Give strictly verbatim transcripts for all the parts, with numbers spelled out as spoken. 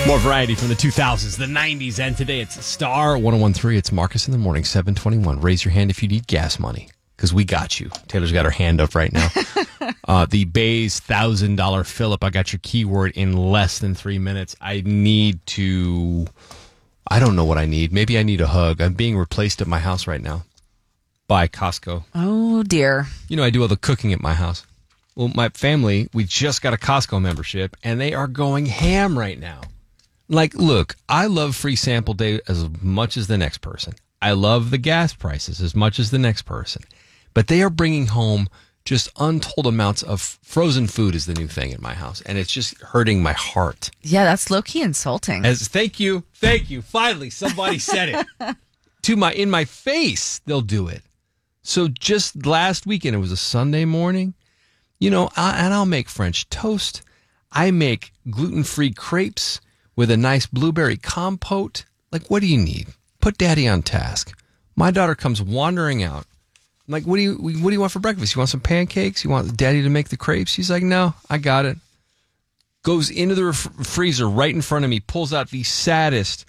More variety from the two thousands, the nineties, and today it's Star ten thirteen. It's Marcus in the Morning, seven twenty-one. Raise your hand if you need gas money, because we got you. Taylor's got her hand up right now. uh, the Bay's one thousand dollars fill-up. I got your keyword in less than three minutes. I need to... I don't know what I need. Maybe I need a hug. I'm being replaced at my house right now by Costco. Oh, dear. You know, I do all the cooking at my house. Well, my family, we just got a Costco membership, and they are going ham right now. Like, look, I love free sample day as much as the next person. I love the gas prices as much as the next person. But they are bringing home just untold amounts of frozen food is the new thing at my house. And it's just hurting my heart. Yeah, that's low-key insulting. As thank you, thank you. Finally, somebody said it. to my In my face, they'll do it. So just last weekend, it was a Sunday morning. You know, I, and I'll make French toast. I make gluten-free crepes with a nice blueberry compote. Like, what do you need? Put daddy on task. My daughter comes wandering out. I'm like, what do you what do you want for breakfast? You want some pancakes? You want daddy to make the crepes? She's like, no, I got it. Goes into the ref- freezer right in front of me, pulls out the saddest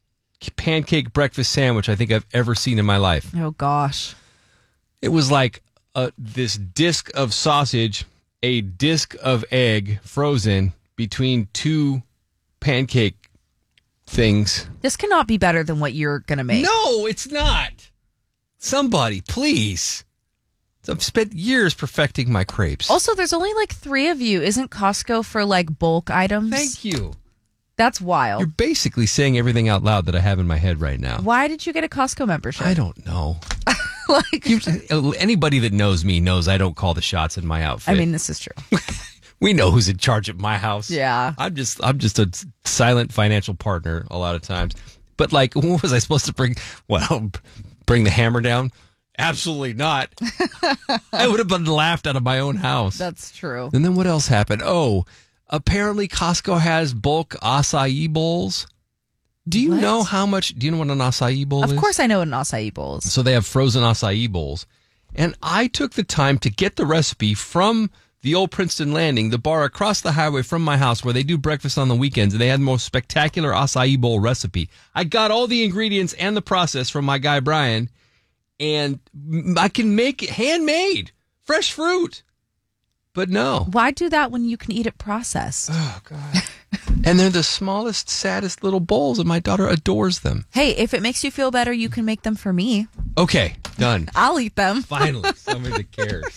pancake breakfast sandwich I think I've ever seen in my life. Oh, gosh. It was like uh, this disc of sausage, a disc of egg frozen between two pancake things. This cannot be better than what you're going to make. No, it's not. Somebody, please. I've spent years perfecting my crepes. Also, there's only like three of you. Isn't Costco for like bulk items? Thank you. That's wild. You're basically saying everything out loud that I have in my head right now. Why did you get a Costco membership? I don't know. like you, anybody that knows me knows I don't call the shots in my outfit. I mean, this is true. We know who's in charge at my house. Yeah. I'm just I'm just a silent financial partner a lot of times. But like, what was I supposed to bring? Well, bring the hammer down? Absolutely not. I would have been laughed out of my own house. That's true. And then what else happened? Oh, apparently Costco has bulk acai bowls. Do you What? know how much? Do you know what an acai bowl is? Of course I know what an acai bowl is. So they have frozen acai bowls. And I took the time to get the recipe from the old Princeton Landing, the bar across the highway from my house where they do breakfast on the weekends, and they had the most spectacular acai bowl recipe. I got all the ingredients and the process from my guy, Brian, and I can make it handmade, fresh fruit. But no. Why do that when you can eat it processed? Oh, God. And they're the smallest, saddest little bowls, and my daughter adores them. Hey, if it makes you feel better, you can make them for me. Okay, done. I'll eat them. Finally, somebody that cares.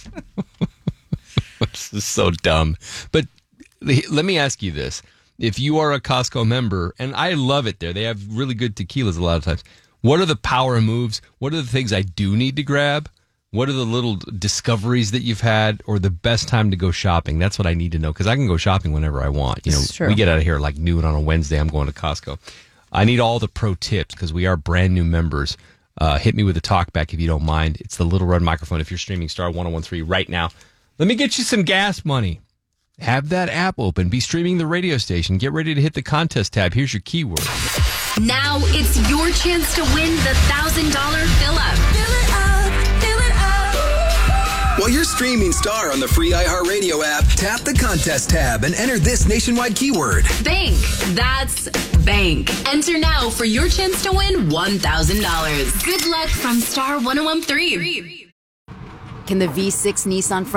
This is so dumb. But let me ask you this. If you are a Costco member, and I love it there, they have really good tequilas a lot of times. What are the power moves? What are the things I do need to grab? What are the little discoveries that you've had, or the best time to go shopping? That's what I need to know, because I can go shopping whenever I want. You know, This is true. we get out of here like noon on a Wednesday. I'm going to Costco. I need all the pro tips because we are brand new members. Uh, hit me with a talk back if you don't mind. It's the little red microphone if you're streaming Star ten thirteen right now. Let me get you some gas money. Have that app open. Be streaming the radio station. Get ready to hit the contest tab. Here's your keyword. Now it's your chance to win the one thousand dollars fill-up. Fill it up, fill it up. While you're streaming Star on the free iHeartRadio app, tap the contest tab and enter this nationwide keyword. Bank. That's bank. Enter now for your chance to win one thousand dollars. Good luck from Star ten thirteen. Can the V six Nissan